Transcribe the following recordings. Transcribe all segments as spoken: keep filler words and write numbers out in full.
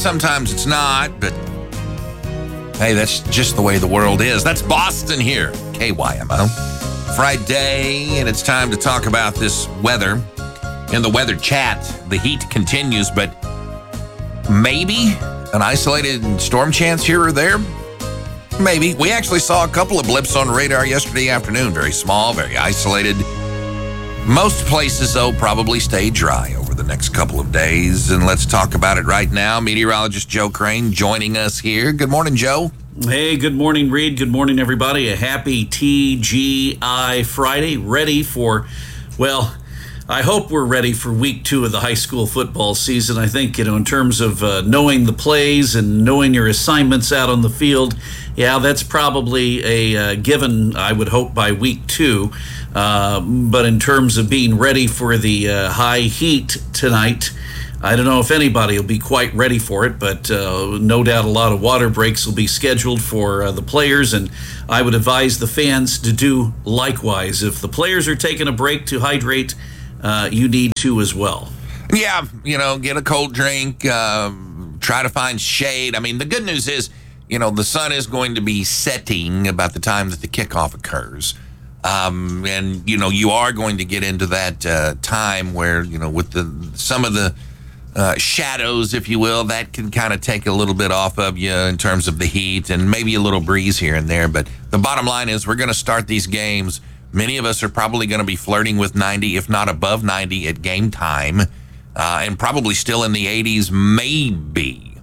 sometimes it's not, but hey, that's just the way the world is. That's Boston here, K Y M O. Friday, and it's time to talk about this weather. In the weather chat, the heat continues, but maybe an isolated storm chance here or there. Maybe. We actually saw a couple of blips on radar yesterday afternoon. Very small, very isolated. Most places, though, probably stay dry over the next couple of days. And let's talk about it right now. Meteorologist Joe Crane joining us here. Good morning, Joe. Hey, good morning, Reed. Good morning, everybody. A happy T G I Friday. Ready for, well, I hope we're ready for week two of the high school football season. I think, you know, in terms of uh, knowing the plays and knowing your assignments out on the field, yeah, that's probably a uh, given, I would hope, by week two. Uh, but in terms of being ready for the uh, high heat tonight, I don't know if anybody will be quite ready for it, but uh, no doubt a lot of water breaks will be scheduled for uh, the players, and I would advise the fans to do likewise. If the players are taking a break to hydrate, Uh, you need to as well. Yeah, you know, get a cold drink, um, try to find shade. I mean, the good news is, you know, the sun is going to be setting about the time that the kickoff occurs. Um, and, you know, you are going to get into that uh, time where, you know, with the some of the uh, shadows, if you will, that can kind of take a little bit off of you in terms of the heat and maybe a little breeze here and there. But the bottom line is we're going to start these games. Many of us are probably going to be flirting with ninety, if not above ninety at game time, uh, and probably still in the eighties, maybe,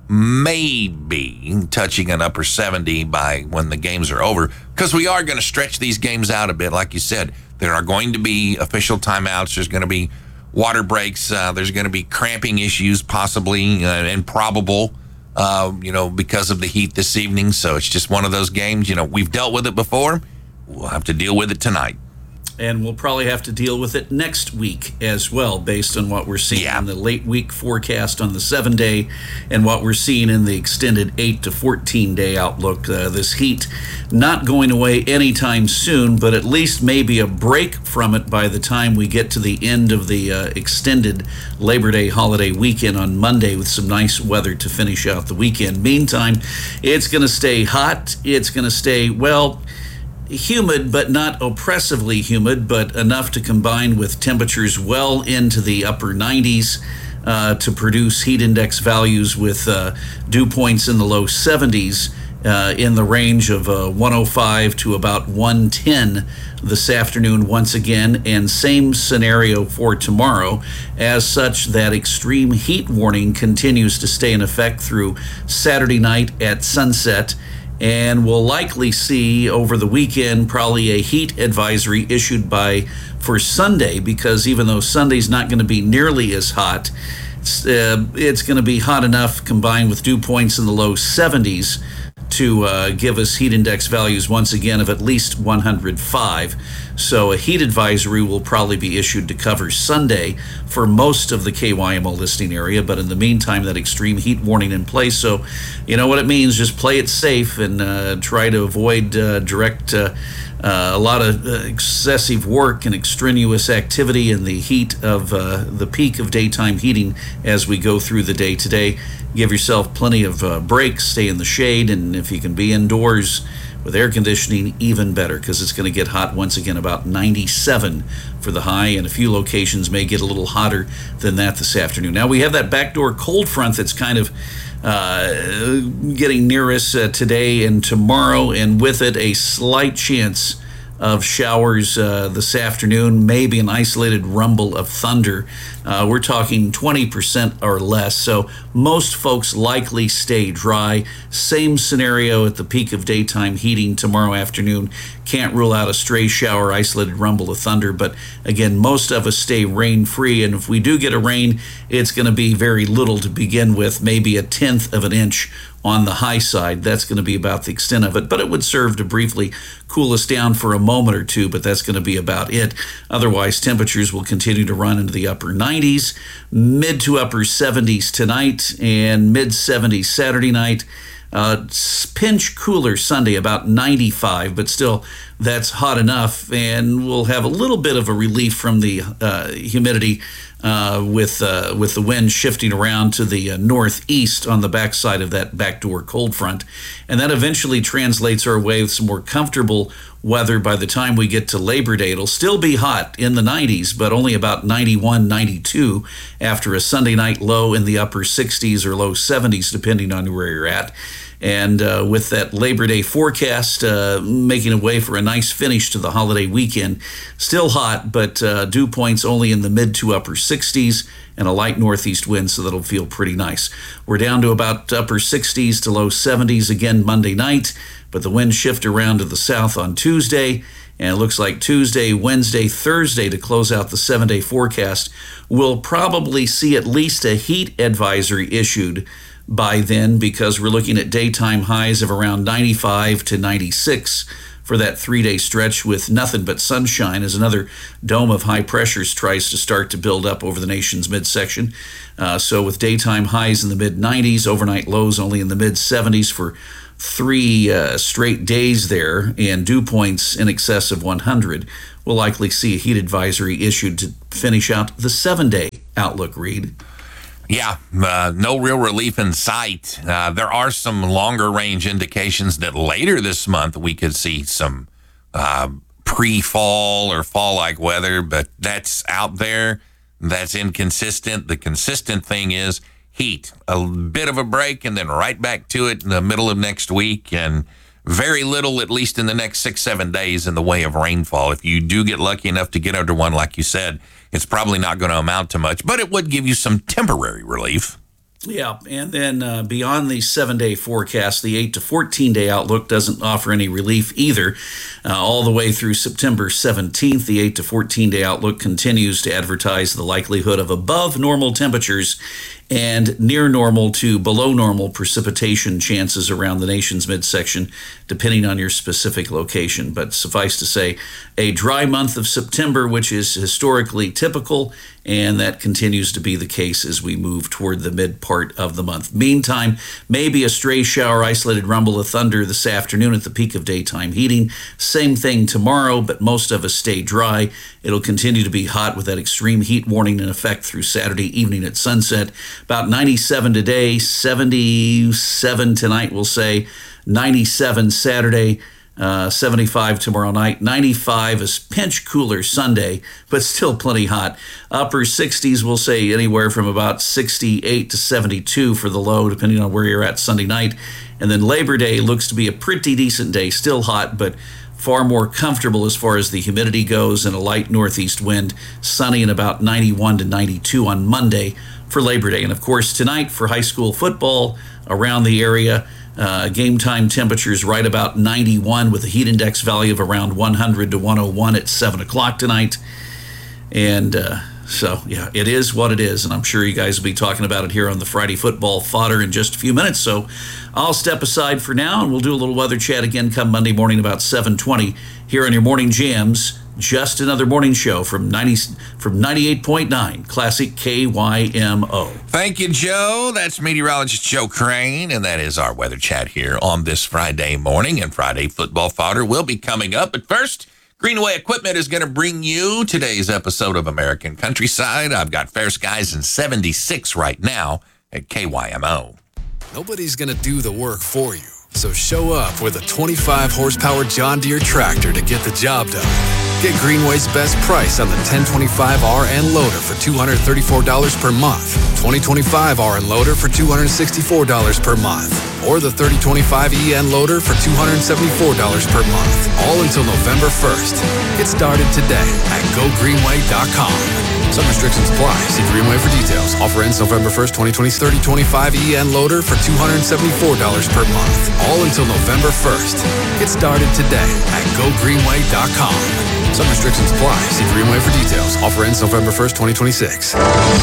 maybe touching an upper seventy by when the games are over, because we are going to stretch these games out a bit. Like you said, there are going to be official timeouts. There's going to be water breaks. Uh, there's going to be cramping issues, possibly uh, and probable, uh, you know, because of the heat this evening. So it's just one of those games. You know, we've dealt with it before. We'll have to deal with it tonight. And we'll probably have to deal with it next week as well, based on what we're seeing yeah. in the late week forecast on the seven-day and what we're seeing in the extended eight to fourteen-day outlook. Uh, this heat not going away anytime soon, but at least maybe a break from it by the time we get to the end of the uh, extended Labor Day holiday weekend on Monday with some nice weather to finish out the weekend. Meantime, it's going to stay hot. It's going to stay, well, humid, but not oppressively humid, but enough to combine with temperatures well into the upper nineties uh, to produce heat index values with uh, dew points in the low seventies uh, in the range of uh, one oh five to about one ten this afternoon once again, and same scenario for tomorrow. As such, that extreme heat warning continues to stay in effect through Saturday night at sunset. And we'll likely see over the weekend probably a heat advisory issued by for Sunday, because even though Sunday's not going to be nearly as hot, it's, uh, it's going to be hot enough combined with dew points in the low seventies to uh, give us heat index values once again of at least one hundred five. So a heat advisory will probably be issued to cover Sunday for most of the K Y M O listing area, but in the meantime, that extreme heat warning in place. So you know what it means, just play it safe and uh, try to avoid uh, direct uh, uh, a lot of uh, excessive work and extraneous activity in the heat of uh, the peak of daytime heating as we go through the day today. Give yourself plenty of uh, breaks, stay in the shade, and if you can be indoors with air conditioning, even better, because it's going to get hot once again, about ninety-seven for the high, and a few locations may get a little hotter than that this afternoon. Now, we have that backdoor cold front that's kind of uh, getting near us uh, today and tomorrow, and with it, a slight chance of showers uh, this afternoon, maybe an isolated rumble of thunder. Uh, we're talking twenty percent or less, so most folks likely stay dry. Same scenario at the peak of daytime heating tomorrow afternoon. Can't rule out a stray shower, isolated rumble of thunder, but again, most of us stay rain-free, and if we do get a rain, it's going to be very little to begin with, maybe a tenth of an inch on the high side. That's going to be about the extent of it, but it would serve to briefly cool us down for a moment or two, but that's going to be about it. Otherwise, temperatures will continue to run into the upper nineties, mid to upper seventies tonight, and mid seventies Saturday night. Uh, pinch cooler Sunday, about ninety-five, but still that's hot enough, and we'll have a little bit of a relief from the uh, humidity uh, with uh, with the wind shifting around to the uh, northeast on the backside of that backdoor cold front. And that eventually translates our way with some more comfortable weather by the time we get to Labor Day. It'll still be hot in the nineties, but only about ninety-one, ninety-two after a Sunday night low in the upper sixties or low seventies, depending on where you're at. And uh, with that Labor Day forecast uh, making a way for a nice finish to the holiday weekend, still hot, but uh, dew points only in the mid to upper sixties and a light northeast wind, so that'll feel pretty nice. We're down to about upper sixties to low seventies again Monday night, but the winds shift around to the south on Tuesday, and it looks like Tuesday, Wednesday, Thursday to close out the seven-day forecast. We'll probably see at least a heat advisory issued by then, because we're looking at daytime highs of around ninety-five to ninety-six for that three-day stretch with nothing but sunshine as another dome of high pressures tries to start to build up over the nation's midsection. Uh, so with daytime highs in the mid nineties, overnight lows only in the mid seventies for three uh, straight days there, and dew points in excess of one hundred, we'll likely see a heat advisory issued to finish out the seven-day outlook, Reed. Yeah, uh, no real relief in sight. Uh, there are some longer range indications that later this month we could see some uh, pre-fall or fall-like weather, but that's out there. That's inconsistent. The consistent thing is heat. A bit of a break and then right back to it in the middle of next week, and very little, at least in the next six, seven days, in the way of rainfall. If you do get lucky enough to get under one, like you said, it's probably not going to amount to much, but it would give you some temporary relief. Yeah, and then uh, beyond the seven-day forecast, the eight to fourteen-day outlook doesn't offer any relief either. Uh, all the way through September seventeenth, the eight to fourteen-day outlook continues to advertise the likelihood of above normal temperatures and near normal to below normal precipitation chances around the nation's midsection, depending on your specific location. But suffice to say, a dry month of September, which is historically typical, and that continues to be the case as we move toward the mid part of the month. Meantime, maybe a stray shower, isolated rumble of thunder this afternoon at the peak of daytime heating. Same thing tomorrow, but most of us stay dry. It'll continue to be hot with that extreme heat warning in effect through Saturday evening at sunset. About ninety-seven today, seventy-seven tonight, we'll say, ninety-seven Saturday, uh, seventy-five tomorrow night, ninety-five is pinch cooler Sunday, but still plenty hot. Upper sixties, we'll say anywhere from about sixty-eight to seventy-two for the low, depending on where you're at Sunday night. And then Labor Day looks to be a pretty decent day, still hot, but far more comfortable as far as the humidity goes, and a light northeast wind, sunny and about ninety-one to ninety-two on Monday for Labor Day. And of course, tonight for high school football around the area, uh, game time temperatures right about ninety-one with a heat index value of around one hundred to one oh one at seven o'clock tonight. And uh, so, yeah, it is what it is. And I'm sure you guys will be talking about it here on the Friday Football Fodder in just a few minutes. So I'll step aside for now, and we'll do a little weather chat again come Monday morning about seven twenty here on your Morning Jams. Just another morning show from ninety from ninety-eight point nine Classic K Y M O. Thank you, Joe. That's meteorologist Joe Crane, and that is our weather chat here on this Friday morning. And Friday Football Fodder will be coming up. But first, Greenway Equipment is going to bring you today's episode of American Countryside. I've got fair skies in seventy-six right now at K Y M O. Nobody's going to do the work for you. So show up with a twenty-five horsepower John Deere tractor to get the job done. Get Greenway's best price on the ten twenty-five R N loader for two hundred thirty-four dollars per month, twenty twenty-five R N loader for two hundred sixty-four dollars per month, or the thirty twenty-five E N loader for two hundred seventy-four dollars per month, all until November first. Get started today at go greenway dot com. Some restrictions apply. See Greenway for details. Offer ends November first, twenty twenty. thirty twenty-five E N loader for two hundred seventy-four dollars per month, all until November first. Get started today at go greenway dot com. Some restrictions apply. See Greenway for details. Offer ends November first, twenty twenty-six.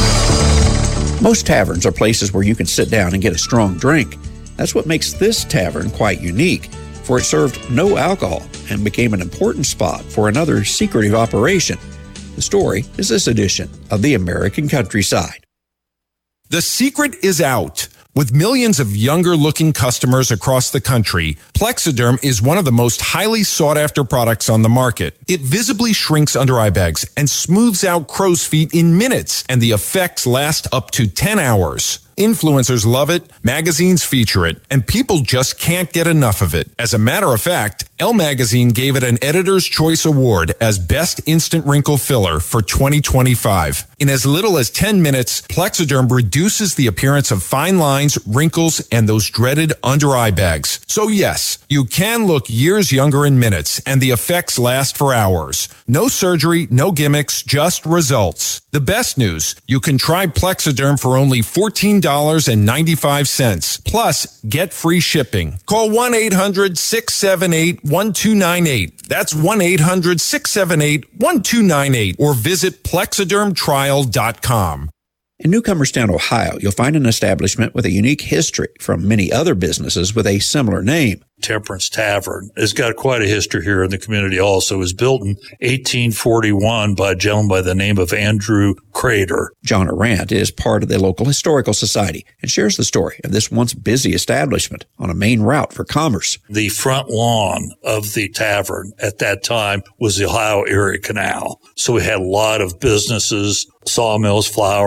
Most taverns are places where you can sit down and get a strong drink. That's what makes this tavern quite unique, for it served no alcohol and became an important spot for another secretive operation. The story is this edition of the American Countryside. The secret is out. With millions of younger-looking customers across the country, Plexiderm is one of the most highly sought-after products on the market. It visibly shrinks under eye bags and smooths out crow's feet in minutes, and the effects last up to ten hours. Influencers love it, magazines feature it, and people just can't get enough of it. As a matter of fact, Elle Magazine gave it an Editor's Choice Award as Best Instant Wrinkle Filler for twenty twenty-five. In as little as ten minutes, Plexiderm reduces the appearance of fine lines, wrinkles, and those dreaded under-eye bags. So yes, you can look years younger in minutes, and the effects last for hours. No surgery, no gimmicks, just results. The best news, you can try Plexiderm for only fourteen dollars and ninety-five cents. Plus, get free shipping. Call one eight hundred six seven eight one two nine eight. That's one eight hundred six seven eight one two nine eight. Or visit plexiderm trial dot com. In Newcomerstown, Ohio, you'll find an establishment with a unique history from many other businesses with a similar name. Temperance Tavern has got quite a history here in the community also. It was built in eighteen forty-one by a gentleman by the name of Andrew Crater. John Arant is part of the local historical society and shares the story of this once busy establishment on a main route for commerce. The front lawn of the tavern at that time was the Ohio Erie Canal. So we had a lot of businesses, sawmills, flour